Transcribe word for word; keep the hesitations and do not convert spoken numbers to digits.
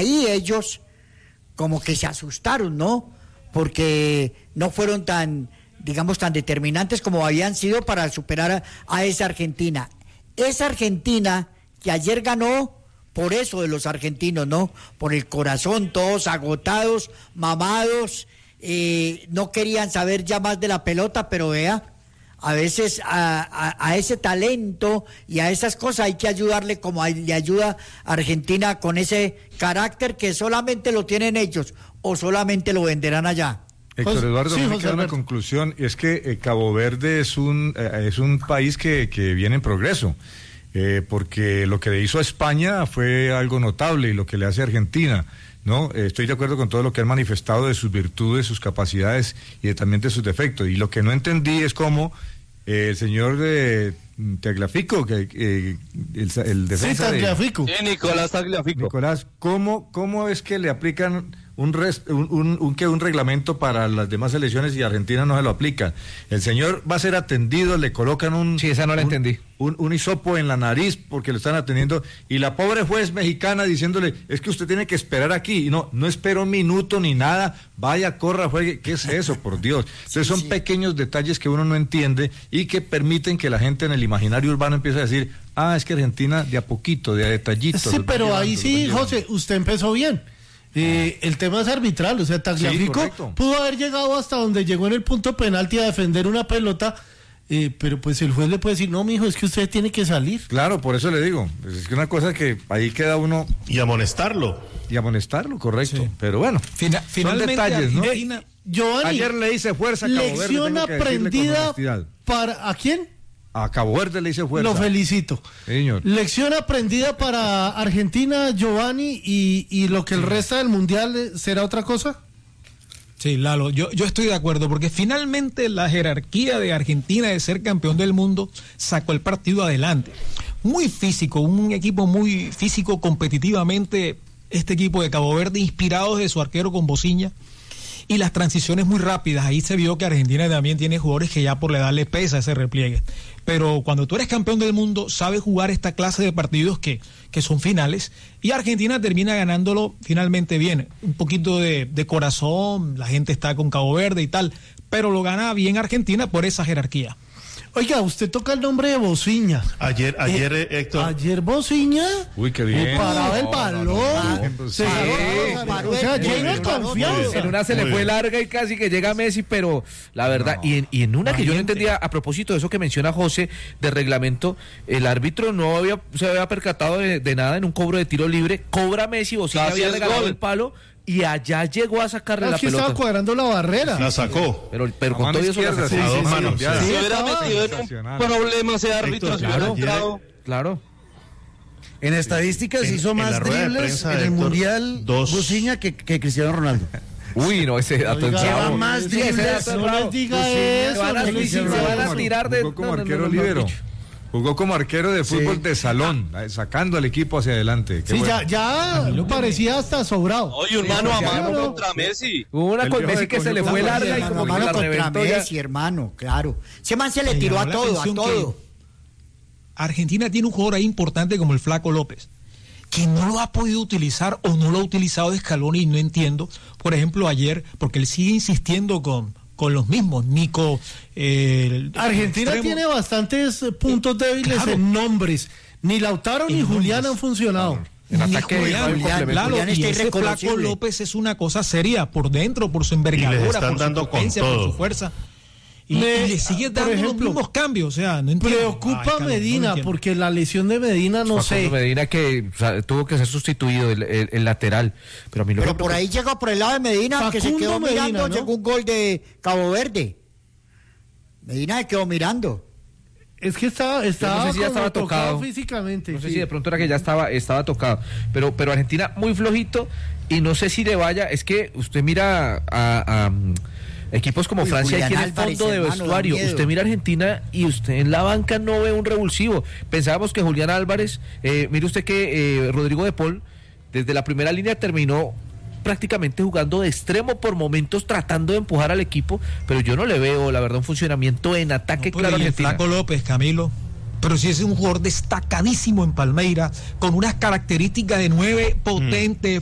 ahí ellos como que se asustaron, ¿no? Porque no fueron tan, digamos, tan determinantes como habían sido para superar a, a esa Argentina. Esa Argentina que ayer ganó por eso de los argentinos, ¿no? Por el corazón, todos agotados, mamados, eh, no querían saber ya más de la pelota, pero vea, a veces a, a, a ese talento y a esas cosas hay que ayudarle como le ayuda a Argentina con ese carácter que solamente lo tienen ellos o solamente lo venderán allá. Héctor Eduardo, sí, me queda una conclusión, y es que eh, Cabo Verde es un, eh, es un país que, que viene en progreso. Eh, porque lo que le hizo a España fue algo notable y lo que le hace a Argentina, ¿no? Eh, estoy de acuerdo con todo lo que han manifestado de sus virtudes, sus capacidades y de, también de sus defectos. Y lo que no entendí es cómo eh, el señor de Tagliafico, que eh, el, el defensa sí, Tagliafico. de... Sí, Nicolás Tagliafico. Nicolás, ¿cómo, cómo es que le aplican un, res, un, un, un, que un reglamento para las demás selecciones y Argentina no se lo aplica? El señor va a ser atendido, le colocan un... Sí, esa no la un, entendí. Un, un hisopo en la nariz porque lo están atendiendo, y la pobre juez mexicana diciéndole, es que usted tiene que esperar aquí, y no, no espera un minuto ni nada, vaya, corra, juegue. ¿Qué es eso, por Dios? Entonces son sí, sí. pequeños detalles que uno no entiende y que permiten que la gente en el imaginario urbano empiece a decir, ah, es que Argentina de a poquito, de a detallitos. Sí, pero llevando, ahí sí, José, usted empezó bien. Eh, el tema es arbitral, o sea, Tagliafico sí, pudo haber llegado hasta donde llegó en el punto penalti a defender una pelota. Eh, pero pues el juez le puede decir, no, mijo, es que usted tiene que salir. Claro, por eso le digo, es que una cosa que ahí queda uno... Y amonestarlo. Y amonestarlo, correcto. Sí. Pero bueno, Fina, finalmente son detalles, ¿no? Argentina... Giovanni, ayer le hice fuerza a Cabo Verde. Lección aprendida para... ¿A quién? A Cabo Verde le hice fuerza. Lo felicito. Señor. Lección aprendida para Argentina, Giovanni, y, y lo que el resto del Mundial será otra cosa. Sí, Lalo, yo, yo estoy de acuerdo, porque finalmente la jerarquía de Argentina de ser campeón del mundo sacó el partido adelante. Muy físico, un equipo muy físico competitivamente, este equipo de Cabo Verde, inspirado de su arquero con Bociña, y las transiciones muy rápidas. Ahí se vio que Argentina también tiene jugadores que ya por la edad le pesa ese repliegue. Pero cuando tú eres campeón del mundo, sabes jugar esta clase de partidos que, que son finales, y Argentina termina ganándolo finalmente bien. Un poquito de, de corazón, la gente está con Cabo Verde y tal, pero lo gana bien Argentina por esa jerarquía. Oiga, usted toca el nombre de Bociña. Ayer, ayer, eh, Héctor. Ayer Bociña. Uy, qué bien. Paraba el balón. No, no, no, no. Se o sea, lleno de confianza. En una se le fue larga y casi que llega Messi, pero la verdad, no. y, en, y en una que yo no entendía, a propósito de eso que menciona José, de reglamento, el árbitro no había se había percatado de, de nada en un cobro de tiro libre, cobra Messi, Bociña había regalado gol. el palo, y allá llegó a sacarle es la que pelota. Estaba cuadrando la barrera. La sacó. Pero, pero con todo eso la sacó. Sí, a dos manos. Sí, sí, sí, hubiera metido en un problema ese árbitro. Claro, claro. claro. En estadísticas en, hizo más dribles en el Héctor, Mundial Bociña que, que Cristiano Ronaldo. Uy, no, ese dato Oiga, lleva bravo. más dribles. No les diga eso. Se van a, no les diga se van a eso. tirar de... Jugó como no, no, arquero no, no, libero. no, Jugó como arquero de fútbol sí. de salón, sacando al equipo hacia adelante. Qué sí, bueno. ya, ya parecía hasta sobrado. Oye, un mano a mano contra Messi. Hubo una con Messi que se le fue larga y como que la reventó Messi, hermano, claro. Ese man se le tiró a todo, a todo. Argentina tiene un jugador ahí importante como el Flaco López, que no lo ha podido utilizar o no lo ha utilizado de Scaloni, y no entiendo. Por ejemplo, ayer, porque él sigue insistiendo con... con los mismos, Nico. Eh, Argentina extremo. tiene bastantes puntos débiles claro. en nombres. Ni Lautaro ni Julián han funcionado. En ataque Julián, Julián, claro, y ese Flaco López es una cosa seria por dentro, por su envergadura, por su potencia, por su fuerza. Y, Me, y le sigue dando ejemplo, los mismos cambios, o sea, no entiendo. Preocupa a Medina, no porque la lesión de Medina, no Facundo sé. Medina que o sea, tuvo que ser sustituido, el, el, el lateral. Pero, a mí lo pero por ahí llegó por el lado de Medina, Facundo que se quedó Medina, mirando, ¿no? Llegó un gol de Cabo Verde. Medina se quedó mirando. Es que estaba, estaba, no sé si ya estaba tocado, tocado físicamente. No sé sí. si de pronto era que ya estaba, estaba tocado. Pero, pero Argentina muy flojito, y no sé si le vaya, es que usted mira a... a equipos como Uy, Francia Julián aquí en el Álvarez, fondo de hermano, vestuario, usted mira Argentina y usted en la banca no ve un revulsivo. Pensábamos que Julián Álvarez, eh, mire usted que eh, Rodrigo de Paul desde la primera línea terminó prácticamente jugando de extremo por momentos, tratando de empujar al equipo, pero yo no le veo la verdad un funcionamiento en ataque no, claro. El Flaco López, Camilo, pero sí es un jugador destacadísimo en Palmeiras, con unas características de nueve potente,